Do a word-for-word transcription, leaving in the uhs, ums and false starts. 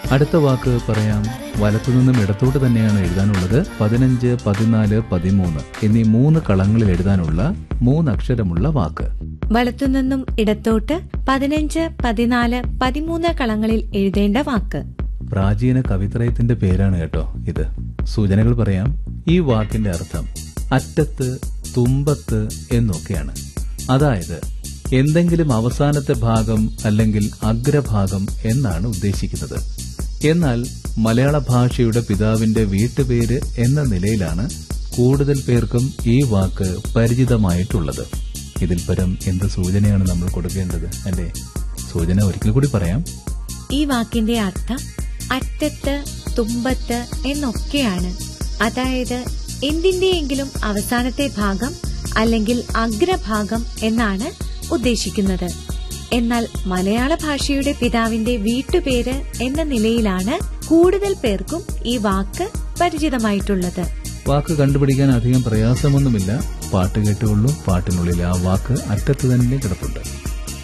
അടുത്ത വാക്ക് പറയാം. വലത്തുനിന്നും ഇടത്തോട്ട് തന്നെയാണ് എഴുതാനുള്ളത്. പതിനഞ്ച്, പതിനാല്, പതിമൂന്ന് എന്നീ മൂന്ന് കളങ്ങളിൽ എഴുതാനുള്ള മൂന്നക്ഷരമുള്ള വാക്ക്. വലത്തുനിന്നും ഇടത്തോട്ട് പതിനഞ്ച്, പതിനാല്, പതിമൂന്ന് കളങ്ങളിൽ എഴുതേണ്ട വാക്ക്. പ്രാചീന കവിത്രയത്തിന്റെ പേരാണ് കേട്ടോ ഇത്. സൂചനകൾ പറയാം. ഈ വാക്കിന്റെ അർത്ഥം അറ്റത്ത്, തുമ്പത്ത് എന്നൊക്കെയാണ്. അതായത് എന്തെങ്കിലും അവസാനത്തെ ഭാഗം അല്ലെങ്കിൽ അഗ്രഭാഗം എന്നാണ് ഉദ്ദേശിക്കുന്നത്. എന്നാൽ മലയാള ഭാഷയുടെ പിതാവിന്റെ വീട്ടുപേര് എന്ന നിലയിലാണ് കൂടുതൽ പേർക്കും ഈ വാക്ക് പരിചിതമായിട്ടുള്ളത്. ഇതിൽ പരം എന്ത് സൂചനയാണ് നമ്മൾ കൊടുക്കേണ്ടത് അല്ലേ? സൂചന ഒരിക്കൽ കൂടി പറയാം. ഈ വാക്കിന്റെ അർത്ഥം അറ്റത്ത്, തുമ്പത്ത് എന്നൊക്കെയാണ്. അതായത് എന്തിന്റെയെങ്കിലും അവസാനത്തെ ഭാഗം അല്ലെങ്കിൽ അഗ്രഭാഗം എന്നാണ് ഉദ്ദേശിക്കുന്നത്. എന്നാൽ മലയാള ഭാഷയുടെ പിതാവിന്റെ വീട്ടുപേര് എന്ന നിലയിലാണ് കൂടുതൽ പേർക്കും ഈ വാക്ക് പരിചിതമായിട്ടുള്ളത്. വാക്ക് കണ്ടുപിടിക്കാൻ അധികം പ്രയാസമൊന്നുമില്ല. പാട്ട് കേട്ടുകൊള്ളൂ. പാട്ടിനുള്ളിൽ ആ വാക്ക് അറ്റത്ത് തന്നെ കിടപ്പുണ്ട്.